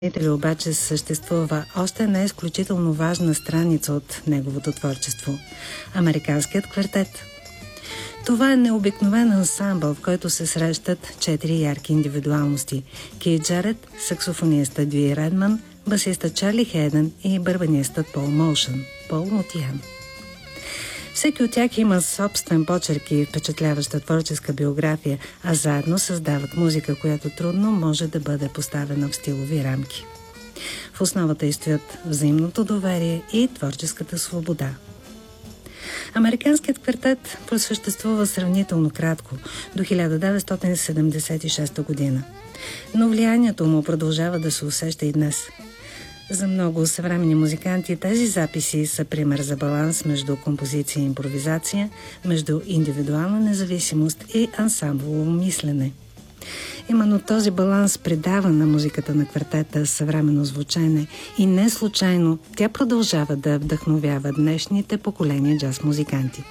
обаче съществува още една изключително важна страница от неговото творчество – американският квартет. Това е необикновен ансамбъл, в който се срещат 4 ярки индивидуалности – Кейт Джарет, саксофониста Дви Редман, басиста Чарли Хейдън и барабанистът Пол Мутиан. Всеки от тях има собствен почерк и впечатляваща творческа биография, а заедно създават музика, която трудно може да бъде поставена в стилови рамки. В основата й стоят взаимното доверие и творческата свобода. Американският квартет просъществува сравнително кратко, до 1976 година. Но влиянието му продължава да се усеща и днес. За много съвременни музиканти тези записи са пример за баланс между композиция и импровизация, между индивидуална независимост и ансамблово мислене. Именно този баланс придава на музиката на квартета съвременно звучене и не случайно тя продължава да вдъхновява днешните поколения джаз-музиканти.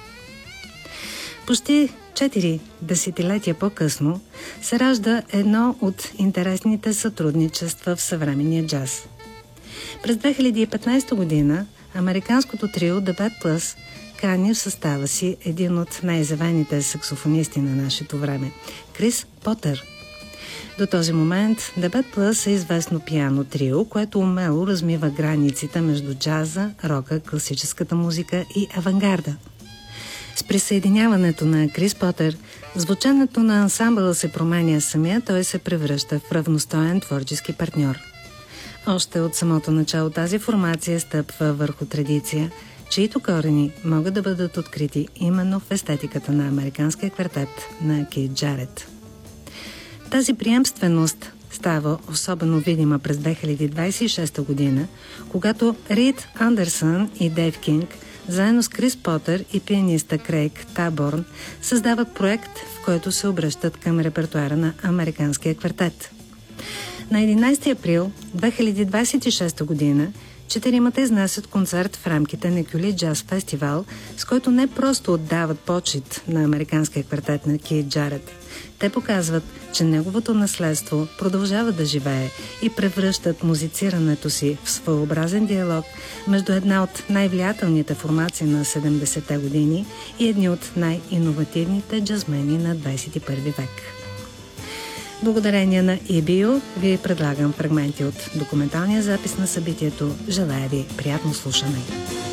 Почти 4 десетилетия по-късно се ражда едно от интересните сътрудничества в съвременния джаз. През 2015 година американското трио The Bad Plus кани в състава си един от най-изявените саксофонисти на нашето време – Крис Потър. До този момент The Bad Plus е известно пиано трио, което умело размива границите между джаза, рока, класическата музика и авангарда. С присъединяването на Крис Потър, звученето на ансамбъла се променя, самия той се превръща в равностоен творчески партньор. Още от самото начало тази формация стъпва върху традиция, чието корени могат да бъдат открити именно в естетиката на американския квартет на Кейт Джарет. Тази приемственост става особено видима през 2026 година, когато Рид Андерсън и Дейв Кинг, заедно с Крис Потър и пианиста Крейг Таборн, създават проект, в който се обръщат към репертуара на американския квартет. На 11 април 2026 година четиримата изнасят концерт в рамките на Кюли Джаз Фестивал, с който не просто отдават почит на американския квартет на Кейт Джарет. Те показват, че неговото наследство продължава да живее и превръщат музицирането си в своеобразен диалог между една от най-влиятелните формации на 70-те години и едни от най-иновативните джазмени на 21 век. Благодарение на EBU ви предлагам фрагменти от документалния запис на събитието. Желая ви приятно слушане!